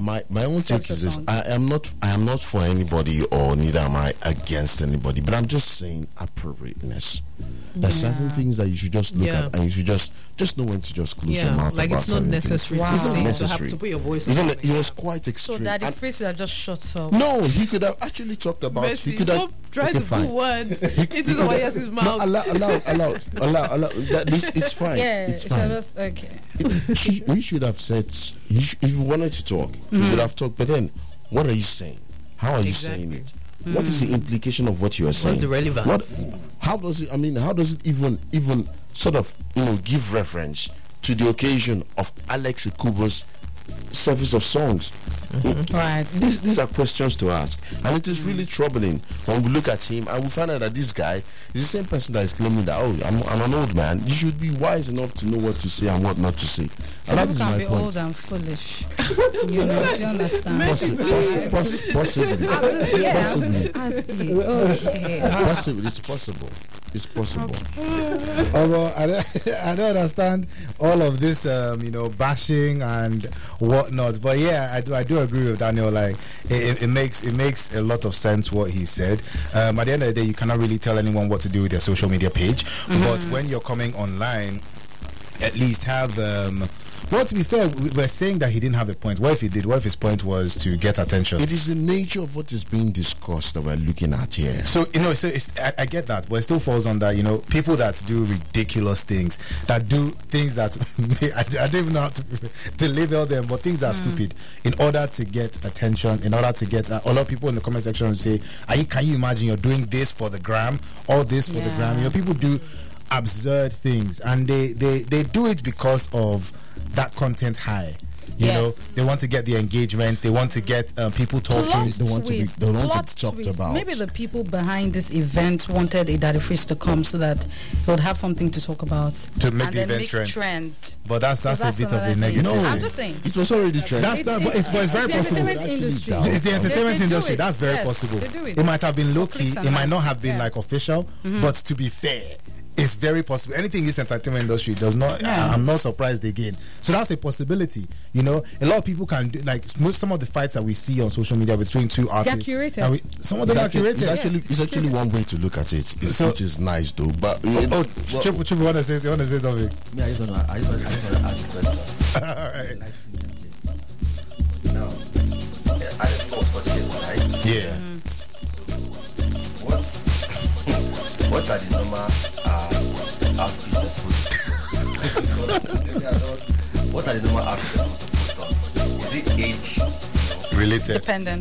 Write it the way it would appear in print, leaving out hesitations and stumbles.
my own take is this. I am not for anybody, or neither am I against anybody, but I'm just saying appropriateness. There's certain things that you should just look at, and you should just know when to just close your mouth. Like, it's not necessary to say. You have to put your voice on. It was quite extreme. So Daddy Freeze should have just shut up. No, he could have actually talked about. Messi, he could have try to put words into somebody else's mouth. No, allow. It's fine. Yeah, it's fine. Just, okay. He should have said, if you wanted to talk, he would have talked. But then, what are you saying? How are you saying it? What is the implication of what you are saying? What's the relevance? How does it even sort of give reference to the occasion of Alex Ekubo's service of songs? Right. These are questions to ask, and it is really troubling when we look at him and we find out that this guy is the same person that is claiming that I'm an old man. You should be wise enough to know what to say and what not to say. So you can be old and foolish. Do you understand? Possibly. It's possible. It's possible. Although I don't understand all of this, bashing and whatnot. But yeah, I do agree with Daniel. Like it makes a lot of sense what he said. At the end of the day, you cannot really tell anyone what to do with their social media page. But when you're coming online, at least have well, to be fair, we're saying that he didn't have a point. What if he did? What if his point was to get attention? It is the nature of what is being discussed that we're looking at here. So, I get that, but it still falls on that, people that do ridiculous things, that do things that, I don't even know how to label them, but things that are stupid, in order to get attention, in order to get, a lot of people in the comment section say, can you imagine you're doing this for the gram, all this for the gram? People do absurd things, and they do it because of that content high. They want to get the engagement. They want to get people talking. They want to be talked about. Maybe the people behind this event wanted a Daddy Freeze to come so that they would have something to talk about to make the event trend. But that's a bit of a negative. No, I'm just saying it was already trending. It's very possible. It's the entertainment industry. That's very possible. It might have been low key. It might not have been like official. But to be fair, it's very possible. Anything in this entertainment industry does not. I'm not surprised again. So that's a possibility. A lot of people can do, like some of the fights that we see on social media between two artists. They're curated. Some of them are curated. It's actually one way to look at it, which is nice though. But Triple, you want to say something? Yeah, I just want to ask a question. All right. Now, I just know what's here, right? Yeah. What are the normal outfits what are the normal outfits? Is it age related? Dependent.